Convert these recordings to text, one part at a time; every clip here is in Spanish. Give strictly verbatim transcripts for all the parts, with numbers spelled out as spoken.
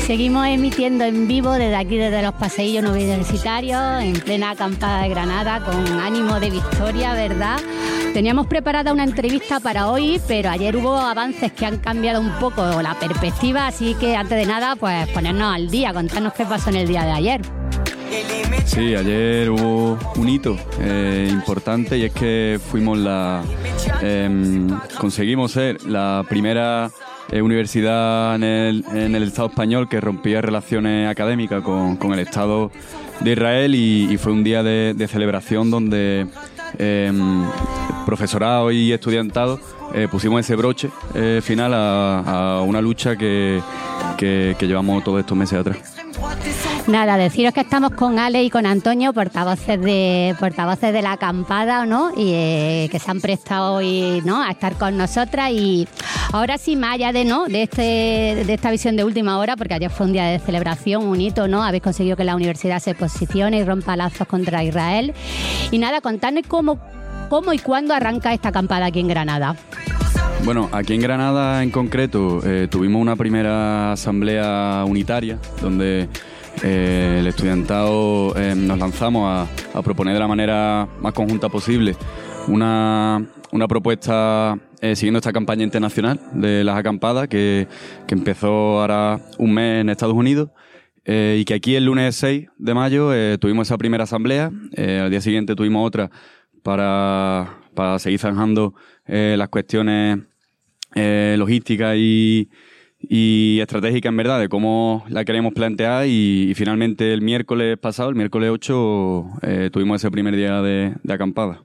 Seguimos emitiendo en vivo desde aquí, desde los paseillos universitarios, en plena acampada de Granada, con ánimo de victoria, ¿verdad? Teníamos preparada una entrevista para hoy, pero ayer hubo avances que han cambiado un poco la perspectiva, así que antes de nada, pues ponernos al día, contarnos qué pasó en el día de ayer. Sí, ayer hubo un hito eh, importante y es que fuimos la... Eh, conseguimos ser la primera eh, universidad en el, en el Estado español que rompía relaciones académicas con, con el Estado de Israel y, y fue un día de, de celebración donde eh, profesorado y estudiantado eh, pusimos ese broche eh, final a, a una lucha que, que, que llevamos todos estos meses atrás. Nada, deciros que estamos con Ale y con Antonio, portavoces de portavoces de la acampada, ¿no? Y eh, que se han prestado hoy, ¿no?, a estar con nosotras. Y ahora sí, más allá de, ¿no?, de este de esta visión de última hora, porque ayer fue un día de celebración, un hito, ¿no? Habéis conseguido que la universidad se posicione y rompa lazos contra Israel. Y nada, contadnos cómo, cómo y cuándo arranca esta acampada aquí en Granada. Bueno, aquí en Granada en concreto eh, tuvimos una primera asamblea unitaria donde eh, el estudiantado eh, nos lanzamos a, a proponer de la manera más conjunta posible una, una propuesta eh, siguiendo esta campaña internacional de las acampadas que, que empezó ahora un mes en Estados Unidos eh, y que aquí el lunes seis de mayo eh, tuvimos esa primera asamblea, eh, al día siguiente tuvimos otra para, para seguir zanjando eh, las cuestiones eh, logísticas y, y estratégicas en verdad de cómo la queremos plantear y, y finalmente el miércoles pasado, el miércoles ocho, eh, tuvimos ese primer día de, de acampada.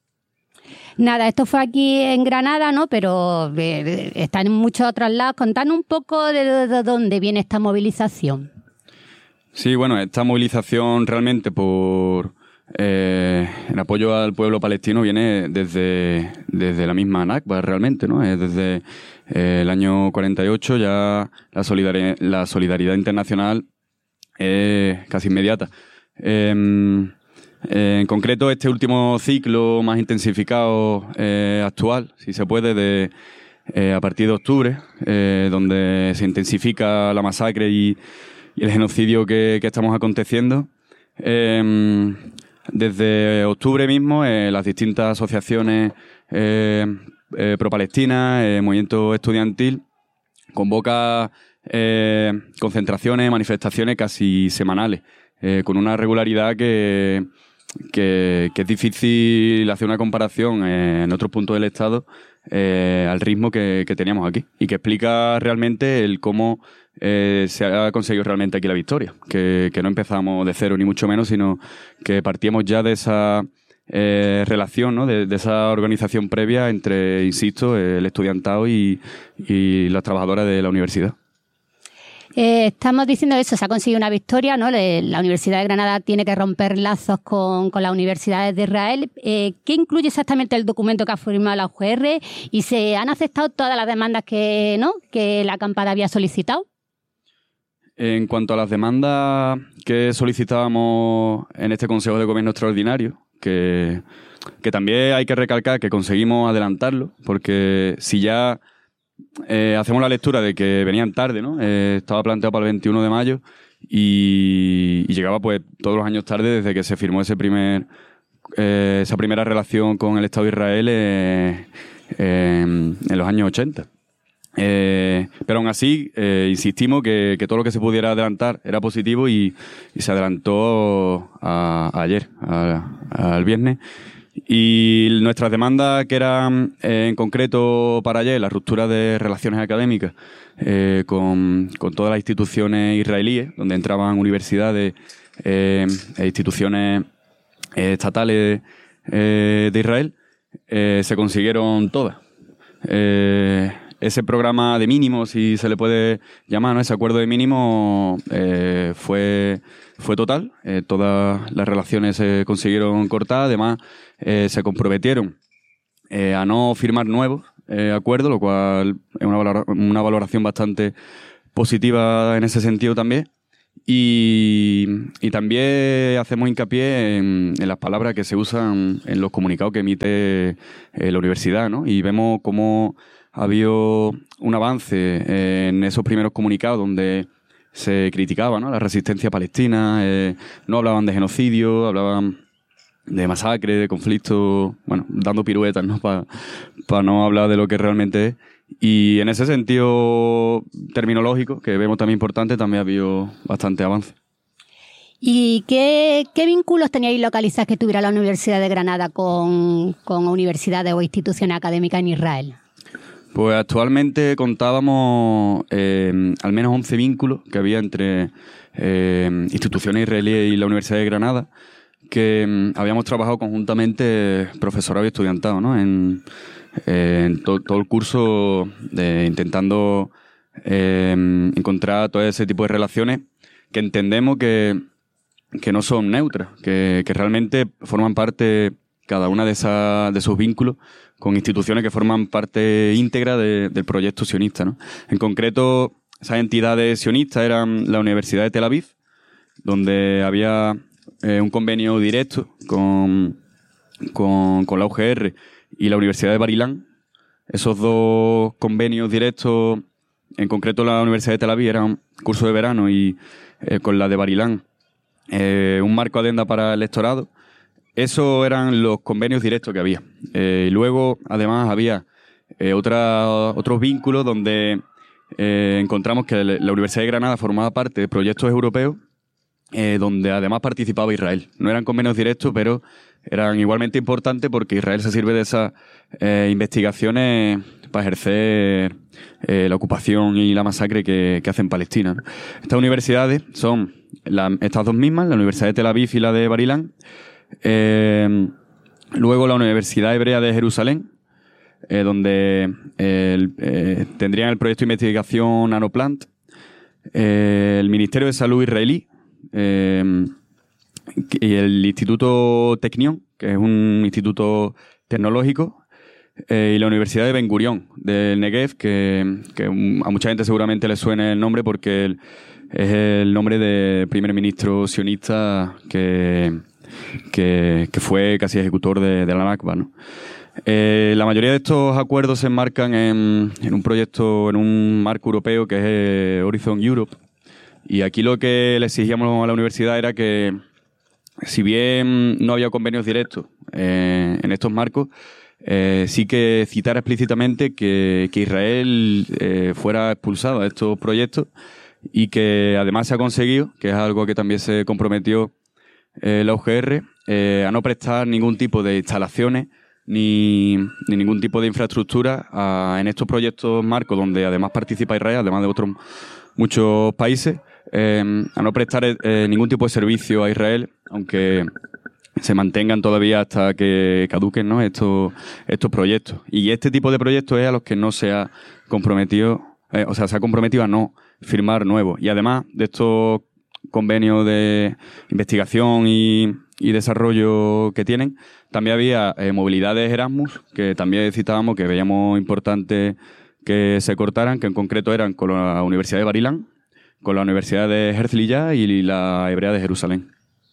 Nada, esto fue aquí en Granada, ¿no? Pero eh, está en muchos otros lados. Contadnos un poco de, de, de dónde viene esta movilización. Sí, bueno, esta movilización realmente por eh, en apoyo al pueblo palestino viene desde, desde la misma Nakba realmente, ¿no? Es desde eh, el año cuarenta y ocho ya la solidaridad, la solidaridad internacional es casi inmediata. Eh, En concreto, este último ciclo más intensificado eh, actual, si se puede, de eh, a partir de octubre, eh, donde se intensifica la masacre y, y el genocidio que, que estamos aconteciendo. Eh, desde octubre mismo, eh, las distintas asociaciones eh, eh, pro-palestinas, eh, movimiento estudiantil, convoca eh, concentraciones, manifestaciones casi semanales, eh, con una regularidad que... Que, que es difícil hacer una comparación eh, en otros puntos del Estado eh, al ritmo que, que teníamos aquí y que explica realmente el cómo eh, se ha conseguido realmente aquí la victoria, que, que no empezamos de cero ni mucho menos, sino que partíamos ya de esa eh, relación, ¿no?, de, de esa organización previa entre, insisto, el estudiantado y, y las trabajadoras de la universidad. Eh, estamos diciendo eso, se ha conseguido una victoria, ¿no? La Universidad de Granada tiene que romper lazos con, con las universidades de Israel. Eh, ¿Qué incluye exactamente el documento que ha firmado la U G R? ¿Y se han aceptado todas las demandas que, ¿no?, que la acampada había solicitado? En cuanto a las demandas que solicitábamos en este Consejo de Gobierno Extraordinario, que, que también hay que recalcar que conseguimos adelantarlo, porque si ya... Eh, hacemos la lectura de que venían tarde, ¿no? Eh, estaba planteado para el veintiuno de mayo y, y llegaba pues todos los años tarde desde que se firmó ese primer eh, esa primera relación con el Estado de Israel eh, eh, en los años ochenta. Eh, pero aún así, eh, insistimos que, que todo lo que se pudiera adelantar era positivo y, y se adelantó a, a ayer, al viernes. Y nuestras demandas, que eran eh, en concreto para ayer la ruptura de relaciones académicas eh, con, con todas las instituciones israelíes, donde entraban universidades eh, e instituciones eh, estatales eh, de Israel, eh, se consiguieron todas. Eh, ese programa de mínimos, si se le puede llamar, ¿no?, ese acuerdo de mínimos eh, fue, fue total. Eh, todas las relaciones se consiguieron cortar. Además, eh, se comprometieron eh, a no firmar nuevos eh, acuerdos, lo cual es una, valora- una valoración bastante positiva en ese sentido también. Y, y también hacemos hincapié en, en las palabras que se usan en los comunicados que emite eh, la universidad, ¿no? Y vemos cómo ha habido un avance en esos primeros comunicados donde se criticaba, ¿no? La resistencia palestina, eh, no hablaban de genocidio, hablaban de masacre, de conflicto, bueno, dando piruetas, ¿no? Para pa no hablar de lo que realmente es. Y en ese sentido terminológico, que vemos también importante, también ha habido bastante avance. ¿Y qué, qué vínculos teníais localizados que tuviera la Universidad de Granada con, con universidades o instituciones académicas en Israel? Pues actualmente contábamos eh, al menos once vínculos que había entre eh, instituciones israelíes y la Universidad de Granada, que eh, habíamos trabajado conjuntamente profesorado y estudiantado, ¿no? En, eh, en to, todo el curso de, intentando eh, encontrar todo ese tipo de relaciones que entendemos que, que no son neutras, que, que realmente forman parte, cada una de, esa, de esos vínculos, con instituciones que forman parte íntegra de, del proyecto sionista, ¿no? En concreto, esas entidades sionistas eran la Universidad de Tel Aviv, donde había eh, un convenio directo con, con, con la U G R y la Universidad de Bar-Ilan. Esos dos convenios directos, en concreto la Universidad de Tel Aviv, eran curso de verano y eh, con la de Bar-Ilan eh, un marco adenda para el lectorado. Esos eran los convenios directos que había. Eh, y luego, además, había eh, otra, otros vínculos donde eh, encontramos que la Universidad de Granada formaba parte de proyectos europeos eh, donde además participaba Israel. No eran convenios directos, pero eran igualmente importantes porque Israel se sirve de esas eh, investigaciones para ejercer eh, la ocupación y la masacre que, que hace en Palestina, ¿no? Estas universidades son la, estas dos mismas, la Universidad de Tel Aviv y la de Bar-Ilan. Eh, luego la Universidad Hebrea de Jerusalén, eh, donde eh, eh, tendrían el proyecto de investigación Nanoplant, eh, el Ministerio de Salud israelí eh, y el Instituto Technion, que es un instituto tecnológico, eh, y la Universidad de Ben Gurión del Negev, que, que a mucha gente seguramente le suene el nombre porque el, es el nombre del primer ministro sionista que Que, que fue casi ejecutor de, de la Nakba, ¿no? Eh, la mayoría de estos acuerdos se enmarcan en, en un proyecto, en un marco europeo que es eh, Horizon Europe. Y aquí lo que le exigíamos a la universidad era que, si bien no había convenios directos eh, en estos marcos, eh, sí que citara explícitamente que, que Israel eh, fuera expulsado de estos proyectos y que además se ha conseguido, que es algo que también se comprometió Eh, la U G R, eh, a no prestar ningún tipo de instalaciones ni, ni ningún tipo de infraestructura a, en estos proyectos marcos donde además participa Israel, además de otros muchos países, eh, a no prestar eh, ningún tipo de servicio a Israel, aunque se mantengan todavía hasta que caduquen, ¿no? estos, estos proyectos. Y este tipo de proyectos es a los que no se ha comprometido, eh, o sea, se ha comprometido a no firmar nuevos. Y además de estos convenios de investigación y, y desarrollo que tienen, también había eh, movilidades Erasmus, que también citábamos, que veíamos importante que se cortaran, que en concreto eran con la Universidad de Bar-Ilan, con la Universidad de Herzliya y la Hebrea de Jerusalén.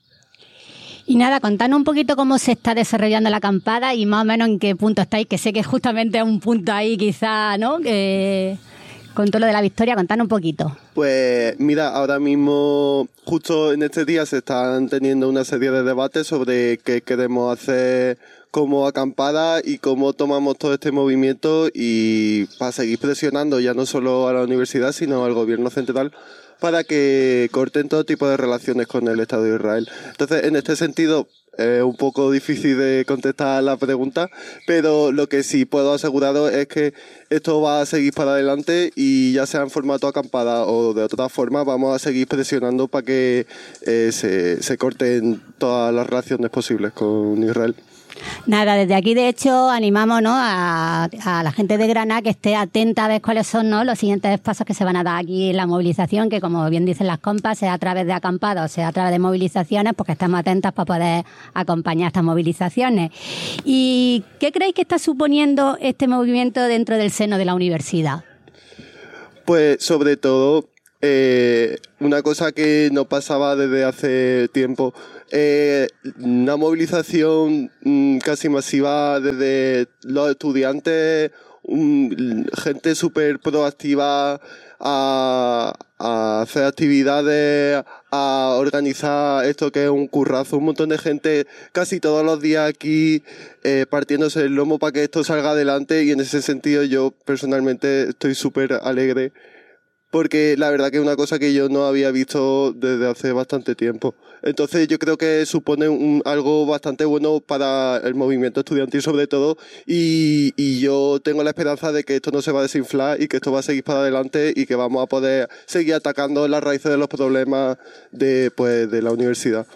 Y nada, contanos un poquito cómo se está desarrollando la acampada y más o menos en qué punto estáis, que sé que justamente es un punto ahí quizá, ¿no?, que con todo lo de la victoria, contanos un poquito. Pues mira, ahora mismo, justo en este día se están teniendo una serie de debates sobre qué queremos hacer como acampada y cómo tomamos todo este movimiento y para seguir presionando ya no solo a la universidad, sino al gobierno central para que corten todo tipo de relaciones con el Estado de Israel. Entonces, en este sentido, es un poco difícil de contestar la pregunta, pero lo que sí puedo aseguraros es que esto va a seguir para adelante y ya sea en formato acampada o de otra forma, vamos a seguir presionando para que eh, se, se corten todas las relaciones posibles con Israel. Nada, desde aquí de hecho animamos, ¿no?, a, a la gente de Granada que esté atenta a ver cuáles son, ¿no?, los siguientes pasos que se van a dar aquí en la movilización, que como bien dicen las compas, sea a través de acampados, sea a través de movilizaciones, porque estamos atentas para poder acompañar estas movilizaciones. ¿Y qué creéis que está suponiendo este movimiento dentro del seno de la universidad? Pues sobre todo, eh, una cosa que no pasaba desde hace tiempo, Eh, una movilización mm, casi masiva desde los estudiantes, um, gente súper proactiva a, a hacer actividades, a organizar esto que es un currazo, un montón de gente casi todos los días aquí eh, partiéndose el lomo para que esto salga adelante, y en ese sentido yo personalmente estoy súper alegre porque la verdad que es una cosa que yo no había visto desde hace bastante tiempo. Entonces yo creo que supone un, algo bastante bueno para el movimiento estudiantil sobre todo, y, y yo tengo la esperanza de que esto no se va a desinflar y que esto va a seguir para adelante y que vamos a poder seguir atacando las raíces de los problemas de, pues, de la universidad.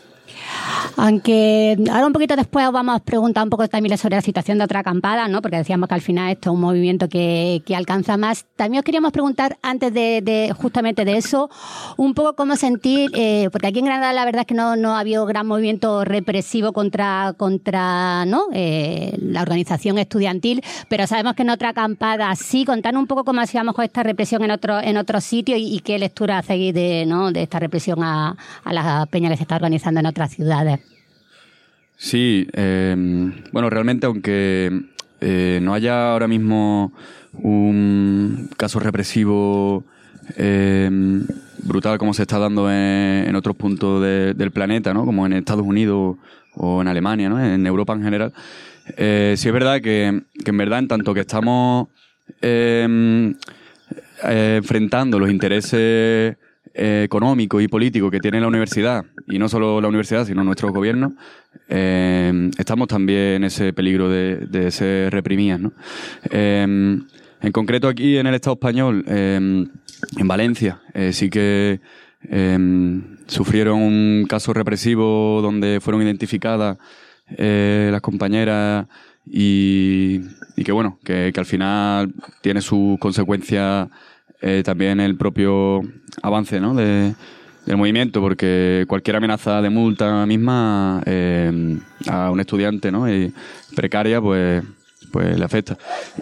Aunque ahora un poquito después os vamos a preguntar un poco también sobre la situación de otra acampada, ¿no? Porque decíamos que al final esto es un movimiento que, que alcanza más. También os queríamos preguntar, antes de, de justamente de eso, un poco cómo sentir, eh, porque aquí en Granada la verdad es que no, no ha habido gran movimiento represivo contra, contra ¿no? eh, la organización estudiantil, pero sabemos que en otra acampada sí. Contanos un poco cómo ha sido a lo mejor esta represión en otro, en otros sitios y, y qué lectura hacéis de, ¿no? de esta represión a, a las peñas que se está organizando en otras ciudades. Sí, eh, bueno, realmente aunque eh, no haya ahora mismo un caso represivo eh, brutal como se está dando en, en otros puntos de, del planeta, ¿no? Como en Estados Unidos o en Alemania, ¿no? En Europa en general, eh, sí es verdad que, que en verdad en tanto que estamos eh, eh, enfrentando los intereses Eh, económico y político que tiene la universidad, y no solo la universidad sino nuestros gobiernos, eh, estamos también en ese peligro de, de ser reprimidas, ¿no? Eh, en concreto aquí en el Estado español, eh, en Valencia, eh, sí que eh, sufrieron un caso represivo donde fueron identificadas eh, las compañeras y, y que bueno, que, que al final tiene sus consecuencias Eh, también el propio avance, ¿no? de, del movimiento, porque cualquier amenaza de multa misma eh, a un estudiante, ¿no? y precaria pues, pues le afecta.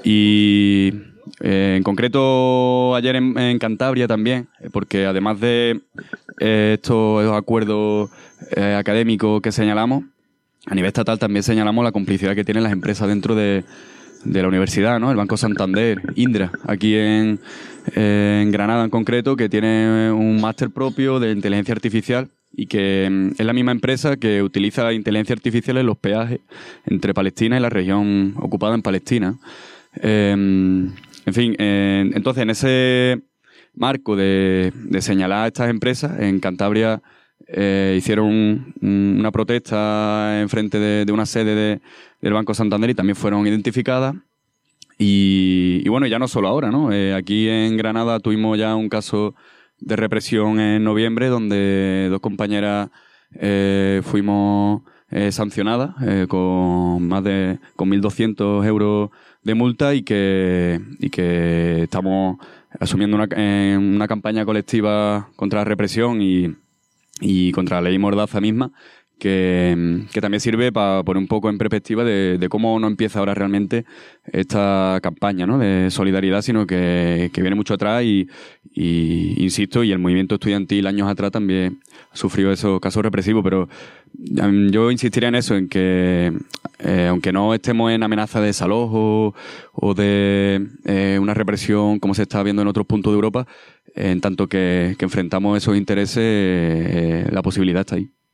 Y eh, en concreto ayer en, en Cantabria también, porque además de eh, estos acuerdos eh, académicos que señalamos, a nivel estatal también señalamos la complicidad que tienen las empresas dentro de, de la universidad, ¿no? El Banco Santander, Indra, aquí en en Granada en concreto, que tiene un máster propio de inteligencia artificial y que es la misma empresa que utiliza inteligencia artificial en los peajes entre Palestina y la región ocupada en Palestina. Eh, en fin, eh, entonces en ese marco de, de señalar a estas empresas, en Cantabria eh, hicieron un, una protesta en frente de, de una sede de, del Banco Santander y también fueron identificadas. Y, y bueno, ya no solo ahora, ¿no? Eh, aquí en Granada tuvimos ya un caso de represión en noviembre donde dos compañeras eh, fuimos eh, sancionadas eh, con más de con mil doscientos euros de multa y que y que estamos asumiendo una, eh, una campaña colectiva contra la represión y, y contra la ley Mordaza misma, que, que también sirve para poner un poco en perspectiva de, de cómo no empieza ahora realmente esta campaña, ¿no? de solidaridad, sino que, que viene mucho atrás y, y, insisto, y el movimiento estudiantil años atrás también sufrió esos casos represivos, pero yo insistiría en eso, en que eh, aunque no estemos en amenaza de desalojo o de eh, una represión como se está viendo en otros puntos de Europa, eh, en tanto que, que enfrentamos esos intereses, eh, la posibilidad está ahí.